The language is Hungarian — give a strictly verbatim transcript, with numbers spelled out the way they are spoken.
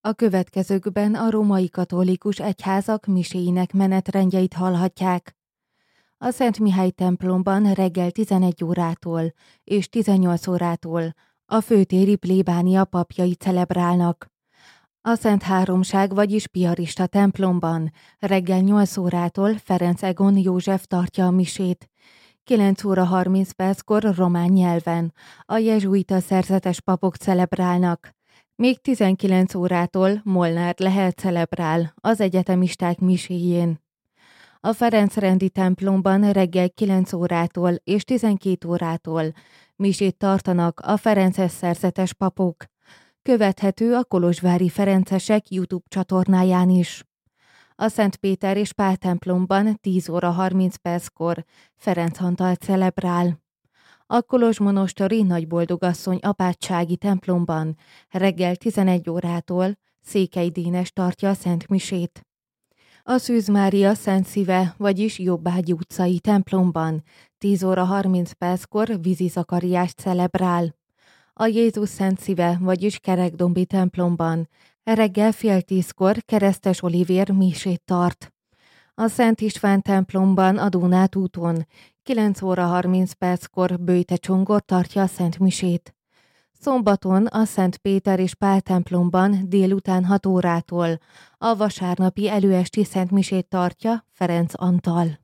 A következőkben a római katolikus egyházak miséinek menetrendjeit hallhatják. A Szent Mihály templomban reggel tizenegy órától és tizennyolc órától a főtéri plébánia papjai celebrálnak. A Szent Háromság, vagyis Piarista templomban reggel nyolc órától Ferenc Egon József tartja a misét. kilenc óra harminc perckor román nyelven a jezsuita szerzetes papok celebrálnak. Még tizenkilenc órától Molnár Lehel celebrál az egyetemisták miséjén. A Ferencrendi templomban reggel kilenc órától és tizenkét órától misét tartanak a ferences szerzetes papok. Követhető a kolozsvári ferencesek YouTube csatornáján is. A Szent Péter és Pál templomban tíz óra harminc perckor Ferenc Antal celebrál. A kolozsmonostori Nagyboldogasszony apátsági templomban reggel tizenegy órától Székely Dénes tartja a Szent Misét. A Szűz Mária Szent Szíve, vagyis Jobbágyi utcai templomban tíz óra harminc perckor Vízi Zakariás celebrál. A Jézus Szent Szíve, vagyis Kerekdombi templomban reggel fél tízkor Keresztes Olivér misét tart. A Szent István templomban a Dónát úton kilenc óra harminc perckor Böjte Csongor tartja a Szent Misét. Szombaton a Szent Péter és Pál templomban délután hat órától a vasárnapi előesti Szent Misét tartja Ferenc Antal.